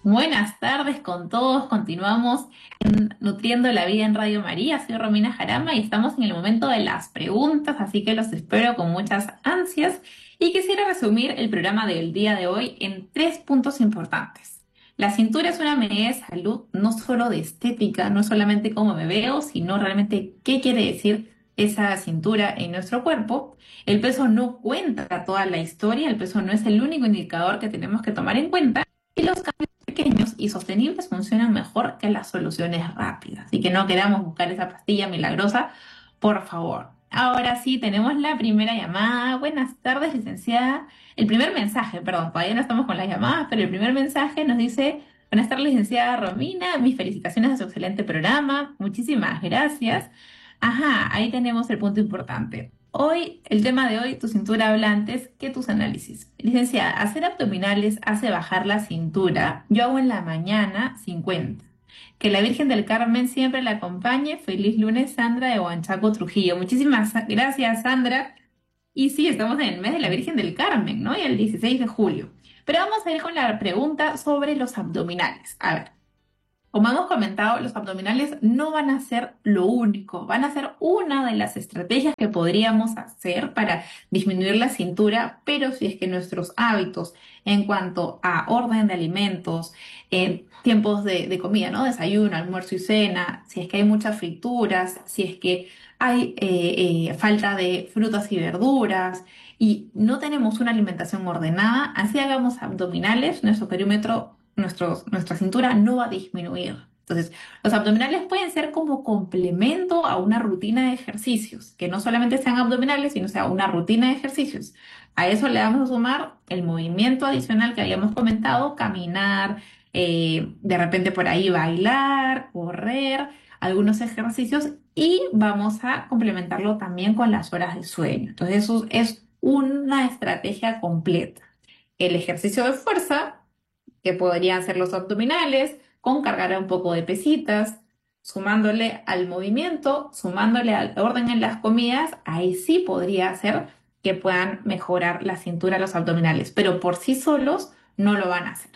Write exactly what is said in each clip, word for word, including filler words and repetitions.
Buenas tardes con todos. Continuamos en Nutriendo la Vida en Radio María. Soy Romina Jarama y estamos en el momento de las preguntas, así que los espero con muchas ansias. Y quisiera resumir el programa del día de hoy en tres puntos importantes. La cintura es una medida de salud, no solo de estética, no solamente cómo me veo, sino realmente qué quiere decir esa cintura en nuestro cuerpo. El peso no cuenta toda la historia, el peso no es el único indicador que tenemos que tomar en cuenta. Y los pequeños y sostenibles funcionan mejor que las soluciones rápidas. Así que no queramos buscar esa pastilla milagrosa, por favor. Ahora sí, tenemos la primera llamada. Buenas tardes, licenciada. El primer mensaje, perdón, todavía no estamos con las llamadas, pero el primer mensaje nos dice: buenas tardes, licenciada Romina, mis felicitaciones a su excelente programa. Muchísimas gracias. Ajá, ahí tenemos el punto importante. Hoy, el tema de hoy, tu cintura habla antes que tus análisis. Licenciada, hacer abdominales hace bajar la cintura. Yo hago en la mañana cincuenta. Que la Virgen del Carmen siempre la acompañe. Feliz lunes, Sandra de Huanchaco, Trujillo. Muchísimas gracias, Sandra. Y sí, estamos en el mes de la Virgen del Carmen, ¿no? Y el dieciséis de julio. Pero vamos a ir con la pregunta sobre los abdominales. A ver. Como hemos comentado, los abdominales no van a ser lo único, van a ser una de las estrategias que podríamos hacer para disminuir la cintura, pero si es que nuestros hábitos en cuanto a orden de alimentos, eh, tiempos de, de comida, ¿no? Desayuno, almuerzo y cena, si es que hay muchas frituras, si es que hay eh, eh, falta de frutas y verduras y no tenemos una alimentación ordenada, así hagamos abdominales, nuestro perímetro nuestros- nuestra cintura no va a disminuir. Entonces, los abdominales pueden ser como complemento a una rutina de ejercicios, que no solamente sean abdominales, sino sea una rutina de ejercicios. A eso le vamos a sumar el movimiento adicional que habíamos comentado: caminar, eh, de repente por ahí bailar, correr, algunos ejercicios, y vamos a complementarlo también con las horas de sueño. Entonces, eso es una estrategia completa. El ejercicio de fuerza, que podrían ser los abdominales, con cargar un poco de pesitas, sumándole al movimiento, sumándole al orden en las comidas. Ahí sí podría hacer que puedan mejorar la cintura, los abdominales, pero por sí solos no lo van a hacer.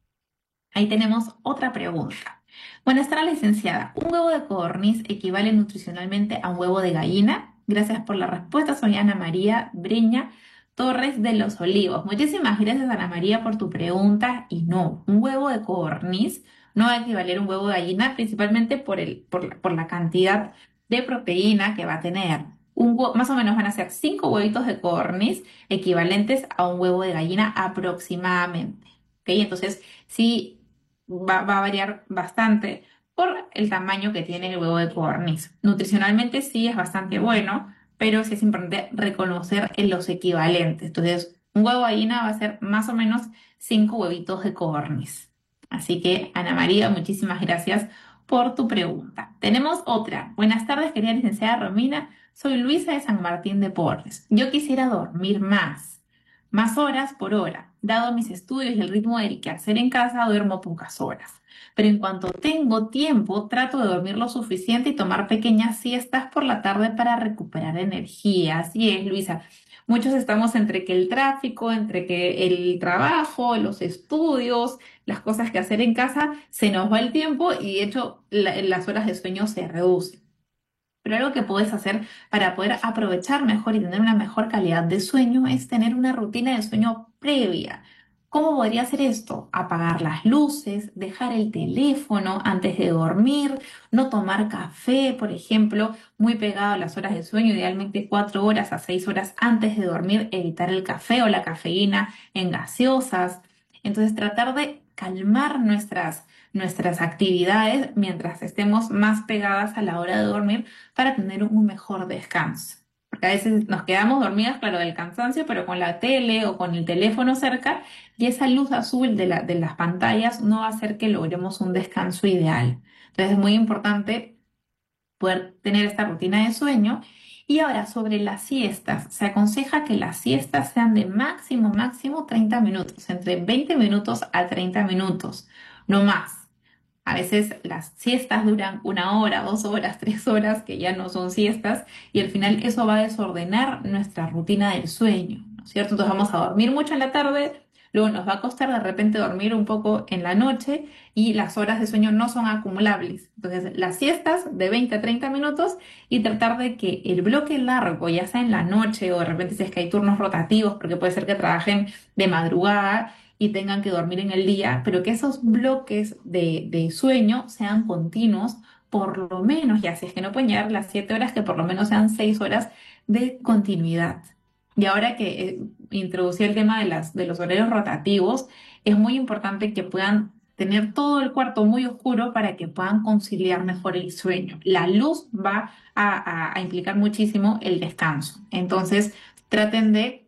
Ahí tenemos otra pregunta. Buenas tardes, licenciada. ¿Un huevo de codorniz equivale nutricionalmente a un huevo de gallina? Gracias por la respuesta. Soy Ana María Breña Torres de los Olivos. Muchísimas gracias, Ana María, por tu pregunta. Y no, un huevo de codorniz no va a equivaler a un huevo de gallina, principalmente por el, por la, por la cantidad de proteína que va a tener. Un hue- más o menos van a ser cinco huevitos de codorniz equivalentes a un huevo de gallina aproximadamente. ¿Ok? Entonces, sí va, va a variar bastante por el tamaño que tiene el huevo de codorniz. Nutricionalmente sí es bastante bueno, pero sí es importante reconocer en los equivalentes. Entonces, un huevo de gallina va a ser más o menos cinco huevitos de codorniz. Así que, Ana María, muchísimas gracias por tu pregunta. Tenemos otra. Buenas tardes, querida licenciada Romina. Soy Luisa de San Martín de Porres. Yo quisiera dormir más, más horas por hora. Dado mis estudios y el ritmo del quehacer en casa, duermo pocas horas. Pero en cuanto tengo tiempo, trato de dormir lo suficiente y tomar pequeñas siestas por la tarde para recuperar energía. Así es, Luisa. Muchos estamos entre que el tráfico, entre que el trabajo, los estudios, las cosas que hacer en casa, se nos va el tiempo y de hecho la- las horas de sueño se reducen. Pero algo que puedes hacer para poder aprovechar mejor y tener una mejor calidad de sueño es tener una rutina de sueño previa. ¿Cómo podría ser esto? Apagar las luces, dejar el teléfono antes de dormir, no tomar café, por ejemplo, muy pegado a las horas de sueño, idealmente cuatro horas a seis horas antes de dormir, evitar el café o la cafeína en gaseosas. Entonces, tratar de calmar nuestras, nuestras actividades mientras estemos más pegadas a la hora de dormir para tener un mejor descanso. Porque a veces nos quedamos dormidas, claro, del cansancio, pero con la tele o con el teléfono cerca, y esa luz azul de la- de las pantallas no va a hacer que logremos un descanso ideal. Entonces es muy importante poder tener esta rutina de sueño. Y ahora, sobre las siestas, se aconseja que las siestas sean de máximo, máximo treinta minutos, entre veinte minutos a treinta minutos, no más. A veces las siestas duran una hora, dos horas, tres horas, que ya no son siestas, y al final eso va a desordenar nuestra rutina del sueño, ¿no es cierto? Entonces vamos a dormir mucho en la tarde, luego nos va a costar de repente dormir un poco en la noche y las horas de sueño no son acumulables. Entonces, las siestas de veinte a treinta minutos y tratar de que el bloque largo, ya sea en la noche o de repente si es que hay turnos rotativos, porque puede ser que trabajen de madrugada y tengan que dormir en el día, pero que esos bloques de, de sueño sean continuos, por lo menos, ya si es que no pueden llegar las siete horas, que por lo menos sean seis horas de continuidad. Y ahora que eh, introducí el tema de las, de los horarios rotativos, es muy importante que puedan tener todo el cuarto muy oscuro para que puedan conciliar mejor el sueño. La luz va a, a- a implicar muchísimo el descanso. Entonces, traten de,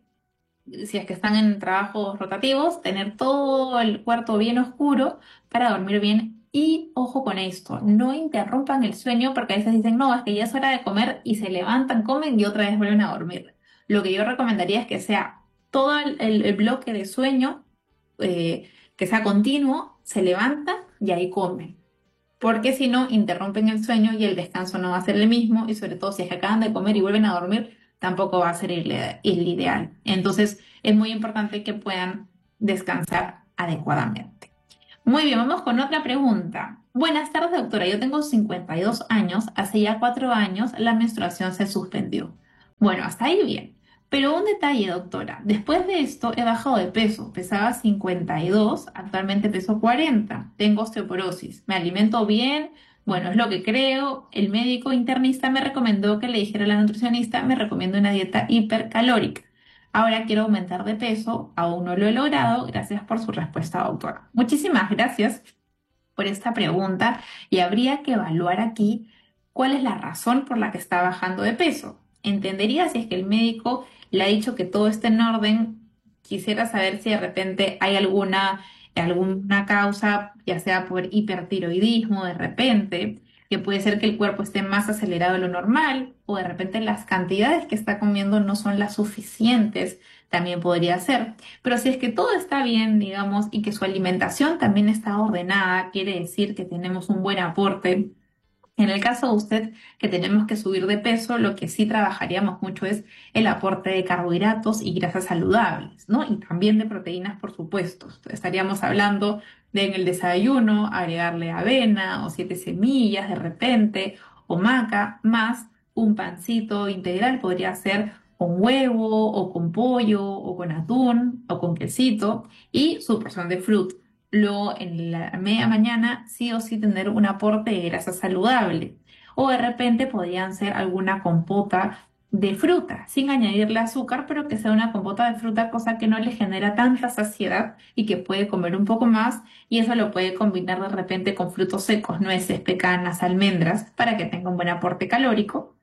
si es que están en trabajos rotativos, tener todo el cuarto bien oscuro para dormir bien. Y ojo con esto, no interrumpan el sueño porque a veces dicen, no, es que ya es hora de comer y se levantan, comen y otra vez vuelven a dormir. Lo que yo recomendaría es que sea todo el, el- el bloque de sueño, eh, que sea continuo, se levantan y ahí comen. Porque si no, interrumpen el sueño y el descanso no va a ser el mismo y sobre todo si es que acaban de comer y vuelven a dormir, tampoco va a ser el, el ideal. Entonces, es muy importante que puedan descansar adecuadamente. Muy bien, vamos con otra pregunta. Buenas tardes, doctora. Yo tengo cincuenta y dos años. Hace ya cuatro años la menstruación se suspendió. Bueno, hasta ahí bien. Pero un detalle, doctora. Después de esto he bajado de peso. Pesaba cincuenta y dos, actualmente peso cuarenta. Tengo osteoporosis. Me alimento bien. Bueno, es lo que creo. El médico internista me recomendó que le dijera a la nutricionista, me recomienda una dieta hipercalórica. Ahora quiero aumentar de peso, aún no lo he logrado. Gracias por su respuesta, doctora. Muchísimas gracias por esta pregunta y habría que evaluar aquí cuál es la razón por la que está bajando de peso. Entendería si es que el médico le ha dicho que todo está en orden. Quisiera saber si de repente hay alguna, alguna causa, ya sea por hipertiroidismo de repente, que puede ser que el cuerpo esté más acelerado de lo normal, o de repente las cantidades que está comiendo no son las suficientes, también podría ser. Pero si es que todo está bien, digamos, y que su alimentación también está ordenada, quiere decir que tenemos un buen aporte. En el caso de usted que tenemos que subir de peso, lo que sí trabajaríamos mucho es el aporte de carbohidratos y grasas saludables, ¿no? Y también de proteínas, por supuesto. Estaríamos hablando de en el desayuno agregarle avena o siete semillas de repente o maca, más un pancito integral, podría ser con huevo o con pollo o con atún o con quesito y su porción de fruta. Luego, en la media mañana, sí o sí tener un aporte de grasa saludable. O de repente podrían ser alguna compota de fruta, sin añadirle azúcar, pero que sea una compota de fruta, cosa que no le genera tanta saciedad y que puede comer un poco más. Y eso lo puede combinar de repente con frutos secos, nueces, pecanas, almendras, para que tenga un buen aporte calórico.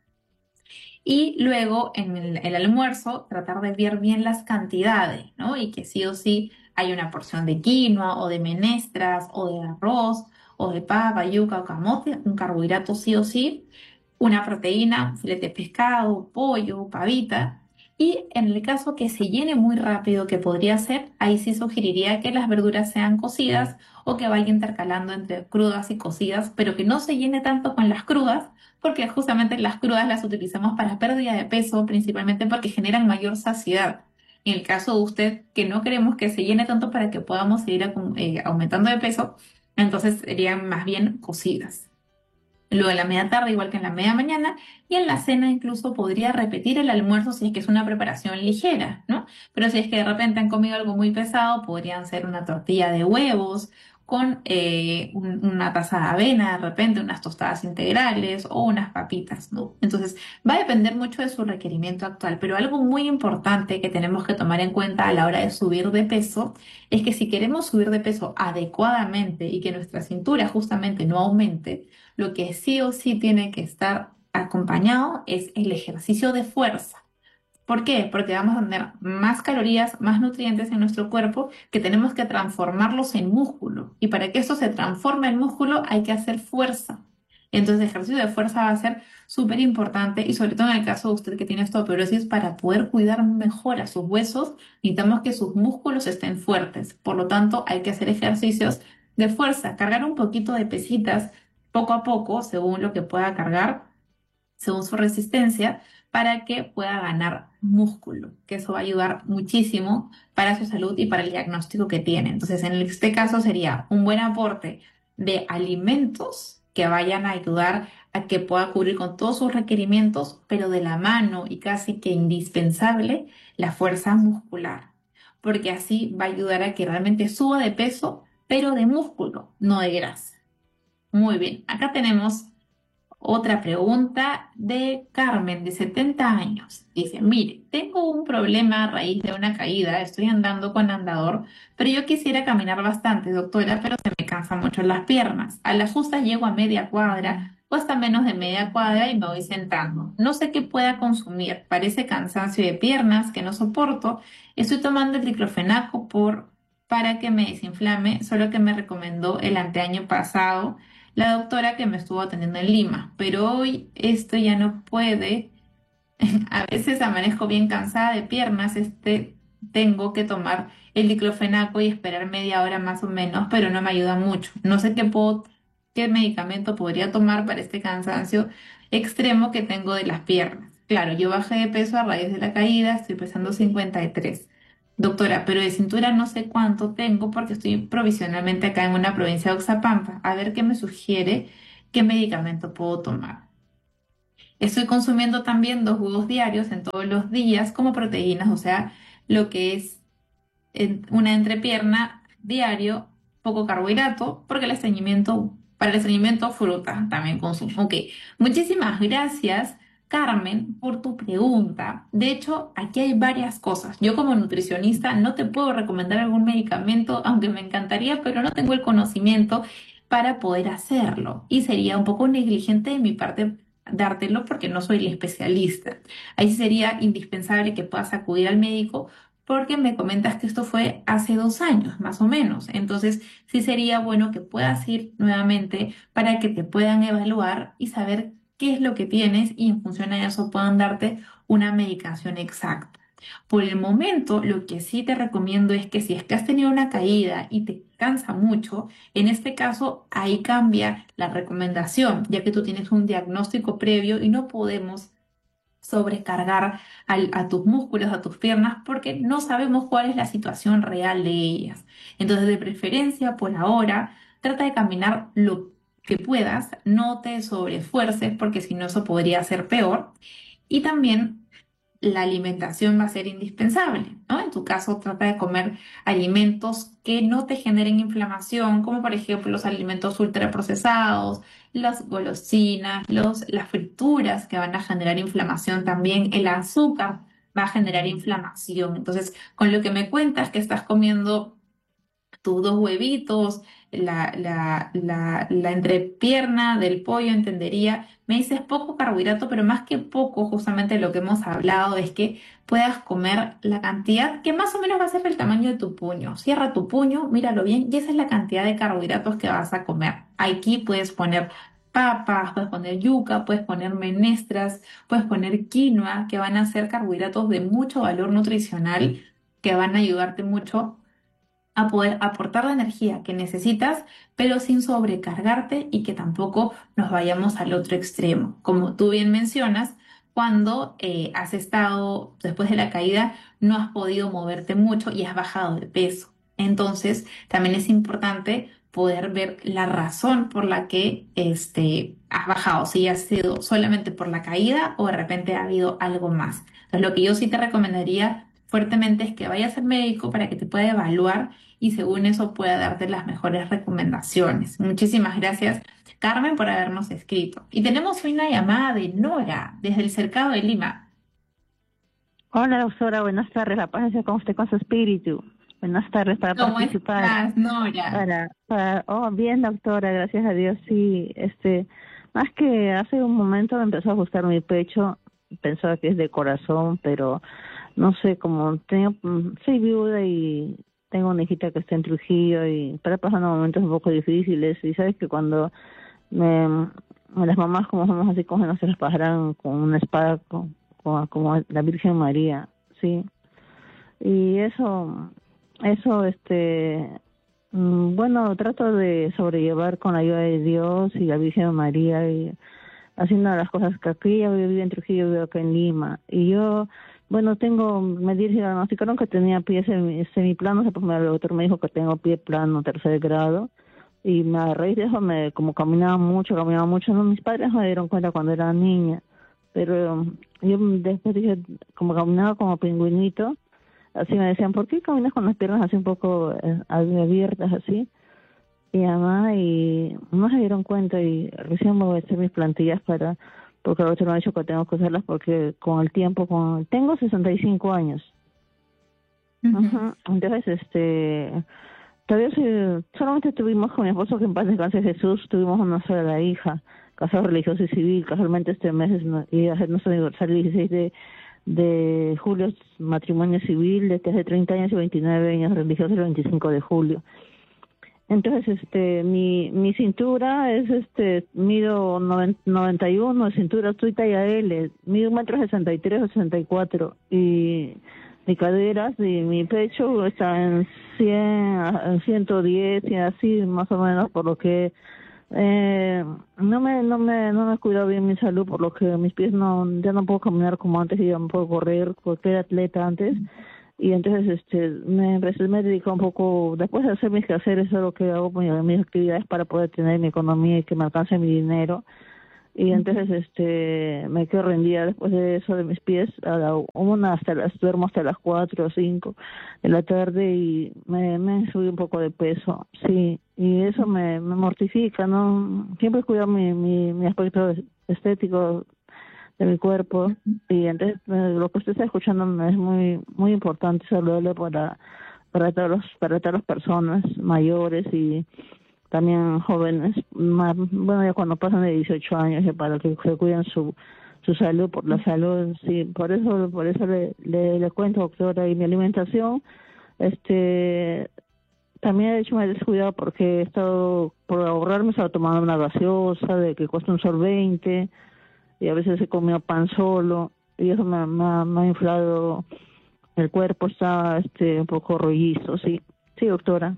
Y luego en el, el almuerzo tratar de ver bien las cantidades, ¿no? Y que sí o sí hay una porción de quinoa o de menestras o de arroz o de papa, yuca o camote, un carbohidrato sí o sí, una proteína, un filete de pescado, pollo, pavita. Y en el caso que se llene muy rápido, que podría ser, ahí sí sugeriría que las verduras sean cocidas o que vaya intercalando entre crudas y cocidas, pero que no se llene tanto con las crudas porque justamente las crudas las utilizamos para pérdida de peso, principalmente porque generan mayor saciedad. En el caso de usted, que no queremos que se llene tanto para que podamos seguir acu- eh, aumentando de peso, entonces serían más bien cocidas. Luego en la media tarde, igual que en la media mañana, y en la cena incluso podría repetir el almuerzo si es que es una preparación ligera, ¿no? Pero si es que de repente han comido algo muy pesado, podrían ser una tortilla de huevos con eh, un- una taza de avena, de repente unas tostadas integrales o unas papitas, ¿no? Entonces va a depender mucho de su requerimiento actual, pero algo muy importante que tenemos que tomar en cuenta a la hora de subir de peso es que si queremos subir de peso adecuadamente y que nuestra cintura justamente no aumente, lo que sí o sí tiene que estar acompañado es el ejercicio de fuerza. ¿Por qué? Porque vamos a tener más calorías, más nutrientes en nuestro cuerpo que tenemos que transformarlos en músculo. Y para que esto se transforme en músculo hay que hacer fuerza. Entonces el ejercicio de fuerza va a ser súper importante y sobre todo en el caso de usted que tiene osteoporosis, para poder cuidar mejor a sus huesos, necesitamos que sus músculos estén fuertes. Por lo tanto, hay que hacer ejercicios de fuerza, cargar un poquito de pesitas poco a poco, según lo que pueda cargar, según su resistencia, para que pueda ganar músculo, que eso va a ayudar muchísimo para su salud y para el diagnóstico que tiene. Entonces, en este caso sería un buen aporte de alimentos que vayan a ayudar a que pueda cubrir con todos sus requerimientos, pero de la mano y casi que indispensable la fuerza muscular, porque así va a ayudar a que realmente suba de peso, pero de músculo, no de grasa. Muy bien, acá tenemos otra pregunta de Carmen, de setenta años. Dice, mire, tengo un problema a raíz de una caída, estoy andando con andador, pero yo quisiera caminar bastante, doctora, pero se me cansan mucho las piernas. A la justa llego a media cuadra o hasta menos de media cuadra y me voy sentando. No sé qué pueda consumir, parece cansancio de piernas que no soporto. Estoy tomando el diclofenaco por, para que me desinflame, solo que me recomendó el anteaño pasado la doctora que me estuvo atendiendo en Lima, pero hoy esto ya no puede. A veces amanezco bien cansada de piernas, este, tengo que tomar el diclofenaco y esperar media hora más o menos, pero no me ayuda mucho. No sé qué puedo, qué medicamento podría tomar para este cansancio extremo que tengo de las piernas. Claro, yo bajé de peso a raíz de la caída, estoy pesando cincuenta y tres. Doctora, pero de cintura no sé cuánto tengo porque estoy provisionalmente acá en una provincia de Oxapampa. A ver qué me sugiere, qué medicamento puedo tomar. Estoy consumiendo también dos huevos diarios en todos los días como proteínas, o sea, lo que es en- una entrepierna diario, poco carbohidrato, porque el estreñimiento, para el estreñimiento, fruta también consumo. Ok, muchísimas gracias, Carmen, por tu pregunta. De hecho, aquí hay varias cosas. Yo como nutricionista no te puedo recomendar algún medicamento, aunque me encantaría, pero no tengo el conocimiento para poder hacerlo. Y sería un poco negligente de mi parte dártelo porque no soy el especialista. Ahí sí sería indispensable que puedas acudir al médico porque me comentas que esto fue hace dos años, más o menos. Entonces, sí sería bueno que puedas ir nuevamente para que te puedan evaluar y saber qué es lo que tienes y en función a eso puedan darte una medicación exacta. Por el momento, lo que sí te recomiendo es que si es que has tenido una caída y te cansa mucho, en este caso ahí cambia la recomendación, ya que tú tienes un diagnóstico previo y no podemos sobrecargar al- a tus músculos, a tus piernas, porque no sabemos cuál es la situación real de ellas. Entonces, de preferencia, por ahora, trata de caminar lo que puedas, no te sobreesfuerces, porque si no, eso podría ser peor. Y también la alimentación va a ser indispensable, ¿no? En tu caso, trata de comer alimentos que no te generen inflamación, como por ejemplo los alimentos ultraprocesados, las golosinas, los, las frituras que van a generar inflamación también, el azúcar va a generar inflamación. Entonces, con lo que me cuentas que estás comiendo tus dos huevitos, la, la, la, la entrepierna del pollo, entendería. Me dices poco carbohidrato, pero más que poco, justamente lo que hemos hablado es que puedas comer la cantidad que más o menos va a ser el tamaño de tu puño. Cierra tu puño, míralo bien, y esa es la cantidad de carbohidratos que vas a comer. Aquí puedes poner papas, puedes poner yuca, puedes poner menestras, puedes poner quinoa, que van a ser carbohidratos de mucho valor nutricional, que van a ayudarte mucho a poder aportar la energía que necesitas, pero sin sobrecargarte y que tampoco nos vayamos al otro extremo. Como tú bien mencionas, cuando eh, has estado después de la caída, no has podido moverte mucho y has bajado de peso. Entonces, también es importante poder ver la razón por la que este, has bajado, si ha sido solamente por la caída o de repente ha habido algo más. Entonces, lo que yo sí te recomendaría fuertemente es que vayas al médico para que te pueda evaluar y según eso pueda darte las mejores recomendaciones. Muchísimas gracias, Carmen, por habernos escrito. Y tenemos una llamada de Nora desde el Cercado de Lima. Hola, doctora, buenas tardes. La paz sea con usted, con su espíritu. Buenas tardes para ¿Cómo participar. estás, Nora? Para, para, oh, bien, doctora, gracias a Dios, sí. Este, más que hace un momento me empezó a ajustar mi pecho, pensaba que es de corazón, pero no sé, como tengo, mm, soy viuda y tengo una hijita que está en Trujillo y para pasando momentos un poco difíciles y sabes que cuando me, las mamás como somos así como no se las pasarán con una espada con, con- como la Virgen María, sí. Y eso, eso, este, mm, bueno, trato de sobrellevar con la ayuda de Dios y la Virgen María y haciendo las cosas que aquí ella vivía en Trujillo, yo vivo acá en Lima. Y yo, bueno, tengo, me diagnosticaron que tenía pie semi- semiplano, después me- el doctor me dijo que tengo pie plano, tercer grado. Y me, a raíz de eso, me, como caminaba mucho, caminaba mucho, no, mis padres me dieron cuenta cuando era niña. Pero yo después dije, como caminaba como pingüinito, así me decían, ¿por qué caminas con las piernas así un poco eh, abiertas así? Y además, y no se dieron cuenta y recién me voy a hacer mis plantillas para, porque el otro me ha dicho que tengo que hacerlas porque con el tiempo, con tengo sesenta y cinco años. Ujú. Ajá. Entonces, este, todavía soy- solamente tuvimos con mi esposo, que en paz descanse Jesús, tuvimos una sola hija, casado religioso y civil, casualmente este mes es no- y es nuestro aniversario el dieciséis de, de julio, es matrimonio civil, desde hace treinta años y veintinueve años religioso el veinticinco de julio. Entonces, este, mi, mi cintura es, este, mido noven- noventa y uno, de cintura, estoy talla L, mido un metro sesenta y tres o sesenta y cuatro, y mi caderas y mi pecho está en cien, a- en ciento diez y así, más o menos, por lo que, eh, no me, no me, no me he cuidado bien mi salud, por lo que mis pies no, ya no puedo caminar como antes y ya no puedo correr, porque era atleta antes. Y entonces este me empecé me dediqué un poco, después de hacer mis quehaceres, eso es lo que hago, pues, mis actividades para poder tener mi economía y que me alcance mi dinero. Y entonces este me quedo rendida después de eso de mis pies, a la una hasta las, duermo hasta las cuatro o cinco de la tarde y me, me subí un poco de peso, sí, y eso me, me mortifica, ¿no? Siempre cuido mi, mi, mi aspecto estético de mi cuerpo, y entonces eh, lo que usted está escuchando es muy muy importante, saludable para para todos los, para todas las personas mayores y también jóvenes, más, bueno, ya cuando pasan de dieciocho años, ya para que se cuiden su su salud, por la salud, sí, por eso por eso le, le, le cuento, doctora. Y mi alimentación, este también he hecho me he descuidado porque he estado, por ahorrarme, he estado tomando una gaseosa de que cuesta un sol veinte, y a veces he comido pan solo, y eso me, me, ha me ha inflado el cuerpo, está este un poco rollizo, sí, sí, doctora.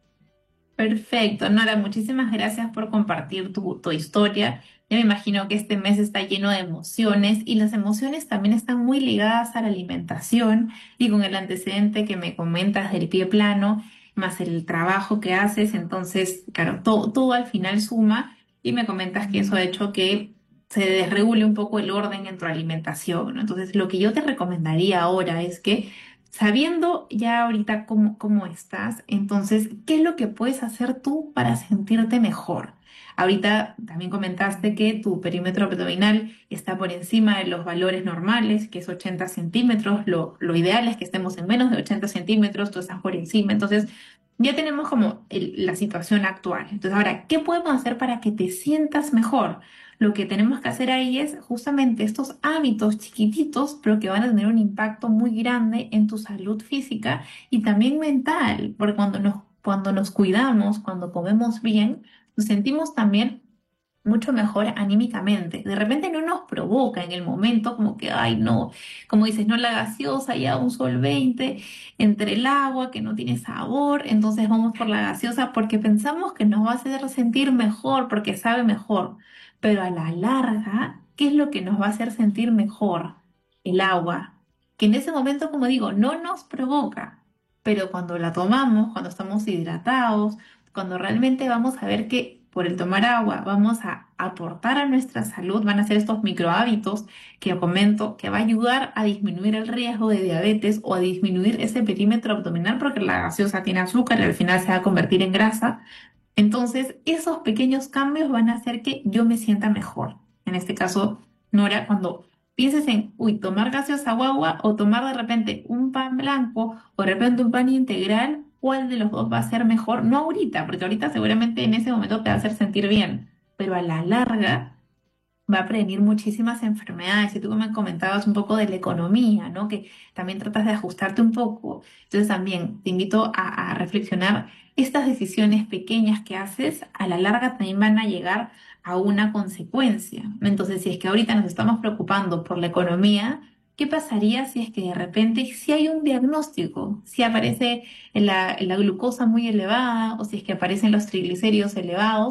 Perfecto, Nora, muchísimas gracias por compartir tu, tu historia. Yo me imagino que este mes está lleno de emociones y las emociones también están muy ligadas a la alimentación y con el antecedente que me comentas del pie plano, más el trabajo que haces, entonces, claro, todo, todo al final suma y me comentas que eso ha hecho que se desregule un poco el orden en tu alimentación, ¿no? Entonces, lo que yo te recomendaría ahora es que sabiendo ya ahorita cómo, cómo estás, entonces, ¿qué es lo que puedes hacer tú para sentirte mejor? Ahorita también comentaste que tu perímetro abdominal está por encima de los valores normales, que es ochenta centímetros. Lo, lo ideal es que estemos en menos de ochenta centímetros, tú estás por encima. Entonces, ya tenemos como el- la situación actual. Entonces, ahora, ¿qué podemos hacer para que te sientas mejor? Lo que tenemos que hacer ahí es justamente estos hábitos chiquititos, pero que van a tener un impacto muy grande en tu salud física y también mental, porque cuando nos, cuando nos cuidamos, cuando comemos bien, nos sentimos también mucho mejor anímicamente. De repente no nos provoca en el momento como que, ay, no, como dices, no la gaseosa, ya un solvente entre el agua que no tiene sabor, entonces vamos por la gaseosa porque pensamos que nos va a hacer sentir mejor, porque sabe mejor, pero a la larga, ¿qué es lo que nos va a hacer sentir mejor? El agua, que en ese momento, como digo, no nos provoca, pero cuando la tomamos, cuando estamos hidratados, cuando realmente vamos a ver que por el tomar agua vamos a aportar a nuestra salud, van a ser estos microhábitos que yo comento, que va a ayudar a disminuir el riesgo de diabetes o a disminuir ese perímetro abdominal, porque la gaseosa tiene azúcar y al final se va a convertir en grasa. Entonces, esos pequeños cambios van a hacer que yo me sienta mejor. En este caso, Nora, cuando pienses en, uy, tomar gaseosa o agua o tomar de repente un pan blanco o de repente un pan integral, ¿cuál de los dos va a ser mejor? No ahorita, porque ahorita seguramente en ese momento te va a hacer sentir bien, pero a la larga va a prevenir muchísimas enfermedades. Y tú me comentabas un poco de la economía, ¿no? Que también tratas de ajustarte un poco. Entonces también te invito a, a reflexionar. Estas decisiones pequeñas que haces, a la larga también van a llegar a una consecuencia. Entonces, si es que ahorita nos estamos preocupando por la economía, ¿qué pasaría si es que de repente, si hay un diagnóstico, si aparece la, la glucosa muy elevada o si es que aparecen los triglicéridos elevados?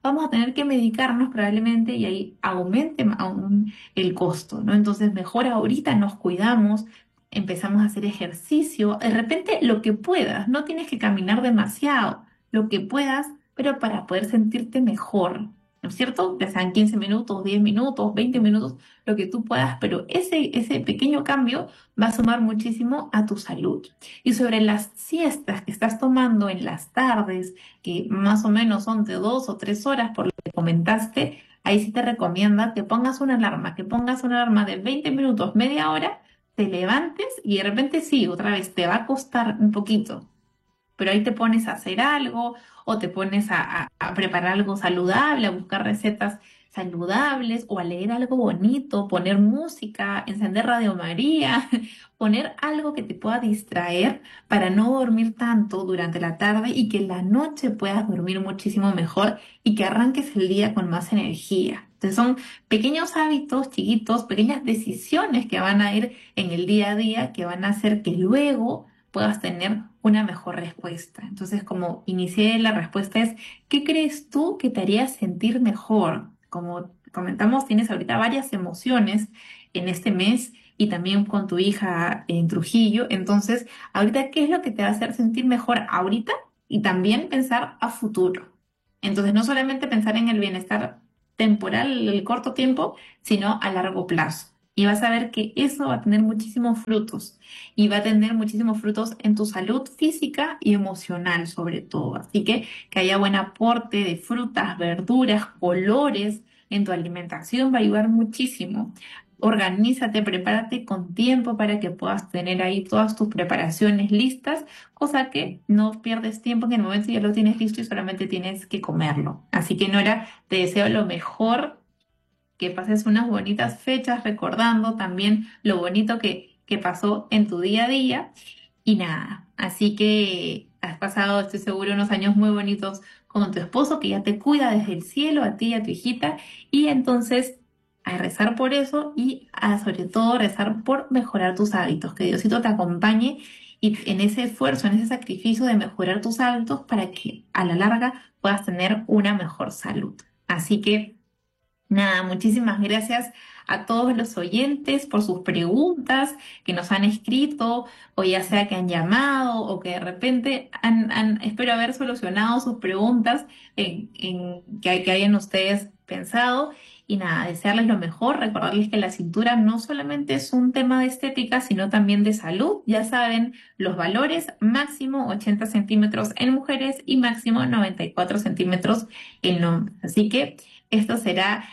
vamos a tener que medicarnos probablemente y ahí aumente aún el costo, ¿no? Entonces, mejor ahorita nos cuidamos, empezamos a hacer ejercicio, de repente lo que puedas, no tienes que caminar demasiado, lo que puedas, pero para poder sentirte mejor, ¿no es cierto? Ya sean quince minutos, diez minutos, veinte minutos, lo que tú puedas, pero ese, ese pequeño cambio va a sumar muchísimo a tu salud. Y sobre las siestas que estás tomando en las tardes, que más o menos son de dos o tres horas por lo que comentaste, ahí sí te recomienda que pongas una alarma, que pongas una alarma de veinte minutos, media hora, te levantes y de repente sí, otra vez te va a costar un poquito, pero ahí te pones a hacer algo o te pones a, a- a preparar algo saludable, a buscar recetas saludables o a leer algo bonito, poner música, encender Radio María, poner algo que te pueda distraer para no dormir tanto durante la tarde y que en la noche puedas dormir muchísimo mejor y que arranques el día con más energía. Entonces son pequeños hábitos chiquitos, pequeñas decisiones que van a ir en el día a día que van a hacer que luego puedas tener una mejor respuesta. Entonces, como inicié la respuesta es, ¿qué crees tú que te haría sentir mejor? Como comentamos, tienes ahorita varias emociones en este mes y también con tu hija en Trujillo. Entonces, ahorita, ¿qué es lo que te va a hacer sentir mejor ahorita? Y también pensar a futuro. Entonces, no solamente pensar en el bienestar temporal, el corto tiempo, sino a largo plazo. Y vas a ver que eso va a tener muchísimos frutos y va a tener muchísimos frutos en tu salud física y emocional sobre todo. Así que que haya buen aporte de frutas, verduras, colores en tu alimentación va a ayudar muchísimo. Organízate, prepárate con tiempo para que puedas tener ahí todas tus preparaciones listas, cosa que no pierdes tiempo en el momento ya lo tienes listo y solamente tienes que comerlo. Así que Nora, te deseo lo mejor, que pases unas bonitas fechas recordando también lo bonito que, que pasó en tu día a día. Y nada, así que has pasado, estoy seguro, unos años muy bonitos con tu esposo que ya te cuida desde el cielo, a ti y a tu hijita. Y entonces a rezar por eso y a sobre todo rezar por mejorar tus hábitos, que Diosito te acompañe y en ese esfuerzo, en ese sacrificio de mejorar tus hábitos para que a la larga puedas tener una mejor salud. Así que nada, muchísimas gracias a todos los oyentes por sus preguntas que nos han escrito, o ya sea que han llamado o que de repente han, han- espero haber solucionado sus preguntas en, en- que, que hayan ustedes pensado. Y nada, desearles lo mejor, recordarles que la cintura no solamente es un tema de estética, sino también de salud. Ya saben, los valores máximo ochenta centímetros en mujeres y máximo noventa y cuatro centímetros en hombres. Así que esto será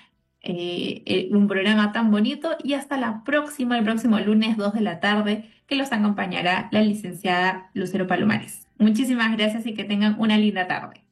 eh, eh, un programa tan bonito y hasta la próxima, el próximo lunes dos de la tarde, que los acompañará la licenciada Lucero Palomares. Muchísimas gracias y que tengan una linda tarde.